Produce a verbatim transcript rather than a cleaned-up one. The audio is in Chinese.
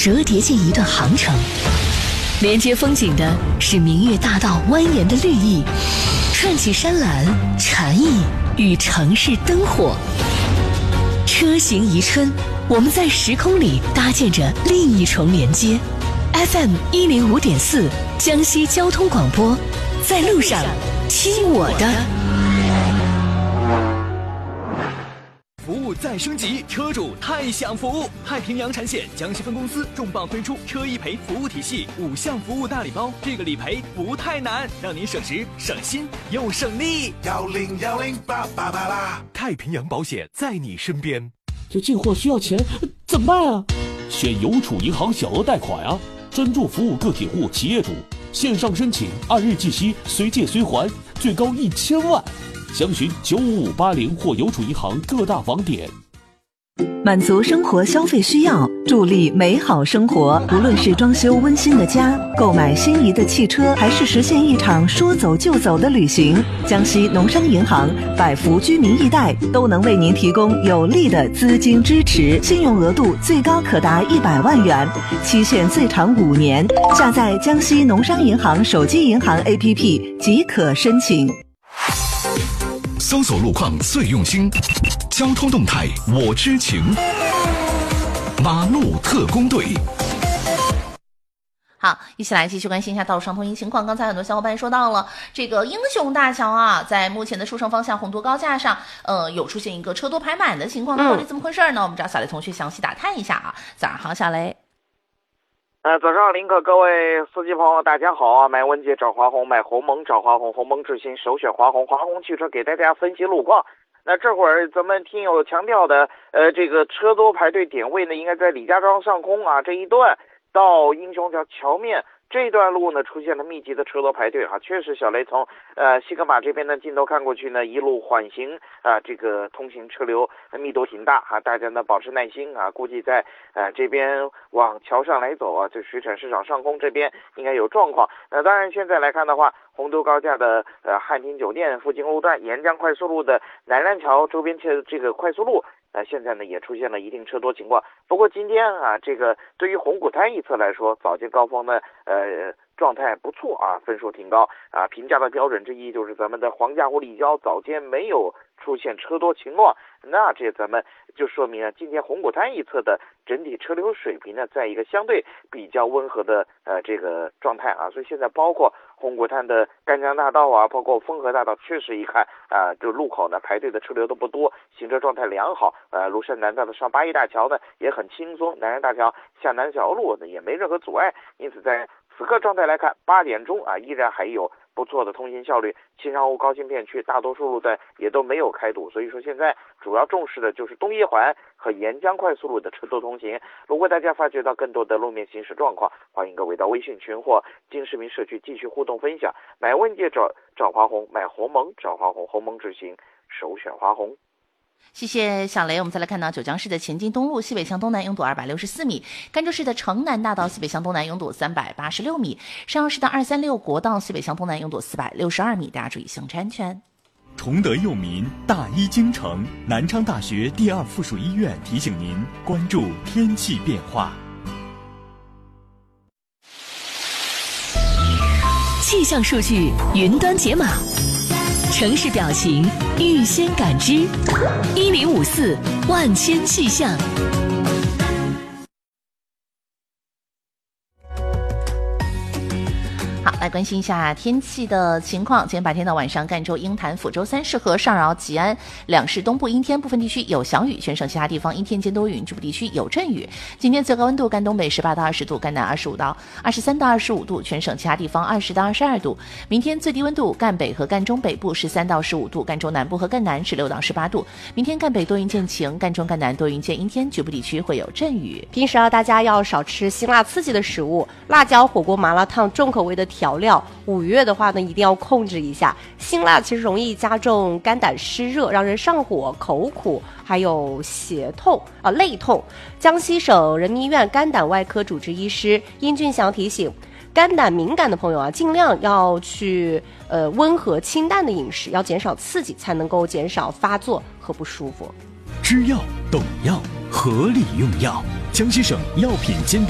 折叠进一段航程。连接风景的是明月大道蜿蜒的绿意，串起山岚、禅意与城市灯火。车行宜春，我们在时空里搭建着另一重连接。F M 一零五点四，江西交通广播，在路上，听我的。 服务再升级，车主太享福！太平洋产险江西分公司重磅推出车一赔服务体系五项服务大礼包，这个理赔不太难，让您省时省心又省力。 幺零幺零八八八八， 太平洋保险在你身边。 这进货需要钱，怎么办啊？ 选邮储银行小额贷款啊，专注服务个体户、企业主，线上申请，按日计息，随借随还，最高一千万。详询九五五八零或邮储银行各大网点。 满足生活消费需要，助力美好生活。无论是装修温馨的家，购买心仪的汽车，还是实现一场说走就走的旅行，江西农商银行百福居民易贷都能为您提供有力的资金支持，信用额度最高可达一百万元，期限最长五年。下载江西农商银行手机银行 A P P 即可申请。 搜索路况最用心，交通动态我知情。马路特工队。 好，一起来继续关心一下道路上通行情况。刚才很多小伙伴说到了这个英雄大桥啊，在目前的树城方向洪都高架上，呃，有出现一个车多排满的情况，到底怎么回事呢？我们找小雷同学详细打探一下啊。早上好，小雷。 呃，早上林可各位司机朋友，大家好啊！买文杰找华虹，买鸿蒙找华虹，鸿蒙之星首选华虹，华虹汽车给大家分析路况。那这会儿咱们听友强调的，呃，这个车多排队点位呢，应该在李家庄上空啊这一段到英雄桥桥面。这段路呢出现了密集的车多排队啊，确实小雷从呃西格玛这边的镜头看过去呢，一路缓行啊，这个通行车流密度挺大啊，大家呢保持耐心啊，估计在呃这边往桥上来走啊，就水产市场上空这边应该有状况。那当然现在来看的话，洪都高架的呃汉庭酒店附近路段、沿江快速路的南山桥周边这这个快速路。呃，现在呢也出现了一定车多情况。不过今天啊，这个对于红谷滩一侧来说，早间高峰呢，呃，状态不错啊，分数挺高啊。评价的标准之一就是咱们的黄家湖立交早间没有出现车多情况，那这咱们就说明啊，今天红谷滩一侧的整体车流水平呢，在一个相对比较温和的呃这个状态啊。所以现在包括红谷滩的赣江大道啊，包括丰河大道，确实一看啊，这路口呢排队的车流都不多，行车状态良好。呃，庐山南道的上八一大桥呢也很轻松，南山大桥下南小路呢也没任何阻碍，因此在此刻状态来看，八点钟啊依然还有不错的通行效率。青山湖高新片区大多数路段也都没有开堵，所以说现在主要重视的就是东一环和沿江快速路的车多通行。如果大家发觉到更多的路面行驶状况，欢迎各位到微信群或金市民社区继续互动分享。买问界找找华虹，买鸿蒙找华虹，鸿蒙之行首选华虹。 谢谢小雷。我们再来看到九江市的前进东路西北向东南拥堵二百六十四米，甘州市的城南大道西北向东南拥堵三百八十六米，上饶市的二三六国道西北向东南拥堵四百六十二米，大家注意行车安全。 崇德佑民，大医京城，南昌大学第二附属医院提醒您关注天气变化。 气象数据云端解码，城市表情预先感知，一零五四万千气象。 好，来关心一下天气的情况。今天白天到晚上，赣州、鹰潭、抚州、三市和上饶、吉安两市东部阴天，部分地区有小雨，全省其他地方阴天兼多云，局部地区有阵雨。今天最高温度，赣东北十八到二十度，赣南二十五到二十三到二十五度，全省其他地方二十到二十二度。明天最低温度，赣北和赣中北部十三到十五度，赣州南部和赣南十六到十八度。明天赣北多云见晴，赣中赣南多云见阴天，局部地区会有阵雨。 平时啊，大家要少吃辛辣刺激的食物，辣椒、火锅、麻辣烫重口味的调料。五月的话呢，一定要控制一下。辛辣其实容易加重肝胆湿热，让人上火、口苦，还有血痛啊、肋痛。江西省人民医院肝胆外科主治医师殷俊祥提醒，肝胆敏感的朋友啊，尽量要去呃温和清淡的饮食，要减少刺激，才能够减少发作和不舒服。 知药懂药，合理用药。江西省药品监督